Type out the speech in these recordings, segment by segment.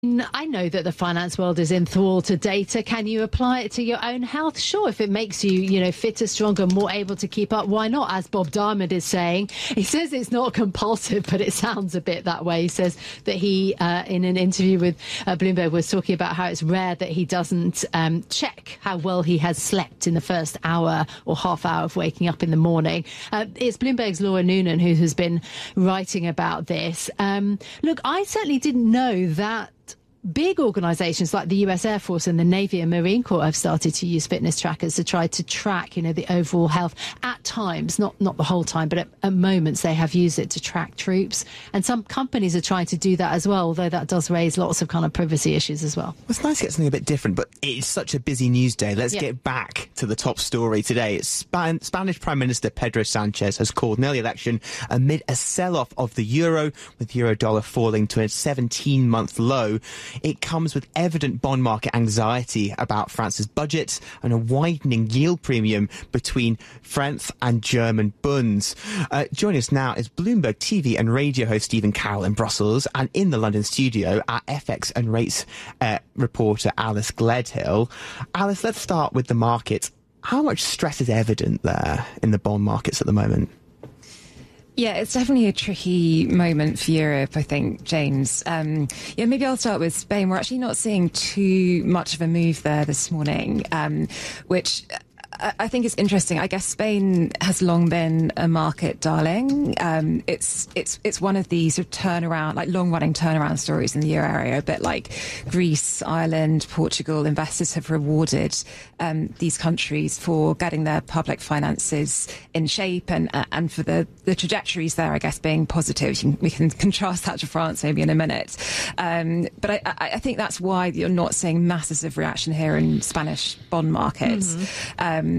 I know that the finance world is enthralled to data. Can you apply it to your own health? Sure, if it makes you, fitter, stronger, more able to keep up, why not? As Bob Diamond is saying, he says it's not compulsive, but it sounds a bit that way. He says that he, in an interview with Bloomberg, was talking about how it's rare that he doesn't check how well he has slept in the first hour or half hour of waking up in the morning. It's Bloomberg's Laura Noonan who has been writing about this. Look, I certainly didn't know that big organisations like the US Air Force and the Navy and Marine Corps have started to use fitness trackers to try to track, the overall health. At times, not the whole time, but at moments they have used it to track troops. And some companies are trying to do that as well, although that does raise lots of kind of privacy issues as well. Well, it's nice to get something a bit different, but it's such a busy news day. Let's get back to the top story today. Spanish Prime Minister Pedro Sanchez has called an early election amid a sell-off of the euro, with euro-dollar falling to a 17-month low. It comes with evident bond market anxiety about France's budget and a widening yield premium between French and German bunds. Joining us now is Bloomberg TV and radio host Stephen Carroll in Brussels, and in the London studio, our FX and rates reporter Alice Gledhill. Alice, let's start with the market. How much stress is evident there in the bond markets at the moment? Yeah, it's definitely a tricky moment for Europe, I think, James. Maybe I'll start with Spain. We're actually not seeing too much of a move there this morning, which I think is interesting. I guess Spain has long been a market darling. It's one of these sort of turnaround, like long-running turnaround stories in the euro area, a bit like Greece, Ireland, Portugal. Investors have rewarded these countries for getting their public finances in shape and for the trajectories there, I guess, being positive. We can contrast that to France maybe in a minute. But I think that's why you're not seeing massive reaction here in Spanish bond markets. Mm-hmm.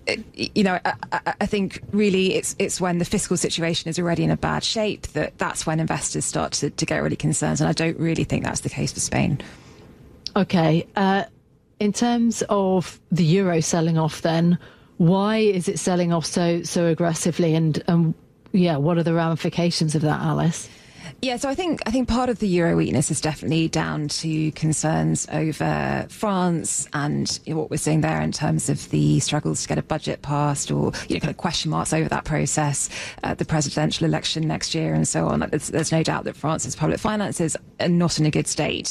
I think really it's when the fiscal situation is already in a bad shape that's when investors start to get really concerned. And I don't really think that's the case for Spain. OK. In terms of the euro selling off, then, why is it selling off so aggressively? And what are the ramifications of that, Alice? Yeah, so I think part of the euro weakness is definitely down to concerns over France and what we're seeing there in terms of the struggles to get a budget passed, or kind of question marks over that process, the presidential election next year and so on. There's no doubt that France's public finances are not in a good state.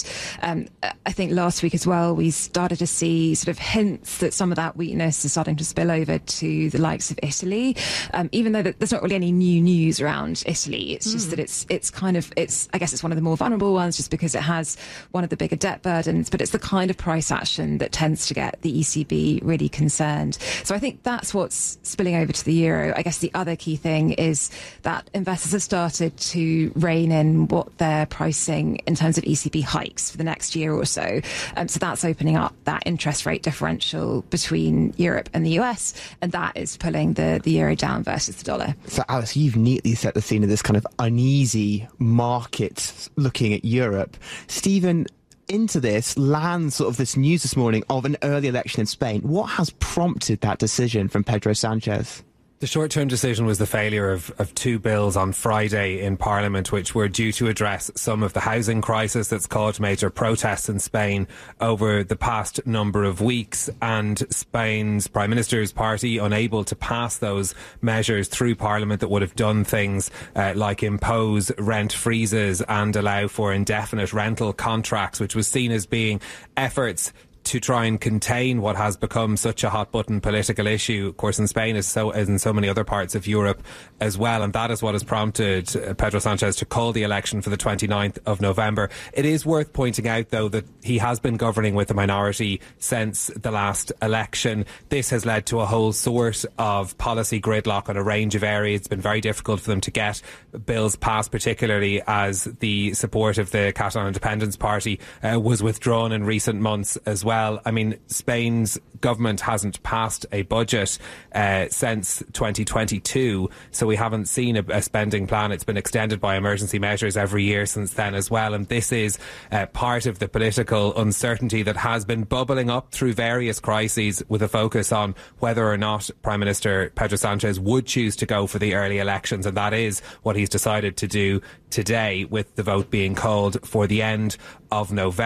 I think last week as well we started to see sort of hints that some of that weakness is starting to spill over to the likes of Italy, even though there's not really any new news around Italy. It's just that it's kind of, I guess it's one of the more vulnerable ones just because it has one of the bigger debt burdens, but it's the kind of price action that tends to get the ECB really concerned. So I think that's what's spilling over to the euro. I guess the other key thing is that investors have started to rein in what they're pricing in terms of ECB hikes for the next year or so. So that's opening up that interest rate differential between Europe and the US, and that is pulling the euro down versus the dollar. So Alice, you've neatly set the scene of this kind of uneasy market looking at Europe. Stephen, into this lands sort of this news this morning of an early election in Spain. What has prompted that decision from Pedro Sanchez? The short-term decision was the failure of two bills on Friday in Parliament, which were due to address some of the housing crisis that's caused major protests in Spain over the past number of weeks, and Spain's Prime Minister's party unable to pass those measures through Parliament that would have done things like impose rent freezes and allow for indefinite rental contracts, which was seen as being efforts to try and contain what has become such a hot-button political issue, of course, in Spain as in so many other parts of Europe as well. And that is what has prompted Pedro Sanchez to call the election for the 29th of November. It is worth pointing out, though, that he has been governing with a minority since the last election. This has led to a whole sort of policy gridlock on a range of areas. It's been very difficult for them to get bills passed, particularly as the support of the Catalan Independence Party was withdrawn in recent months as well. well. I mean, Spain's government hasn't passed a budget since 2022, so we haven't seen a spending plan. It's been extended by emergency measures every year since then as well, and this is part of the political uncertainty that has been bubbling up through various crises, with a focus on whether or not Prime Minister Pedro Sanchez would choose to go for the early elections, and that is what he's decided to do today, with the vote being called for the end of November.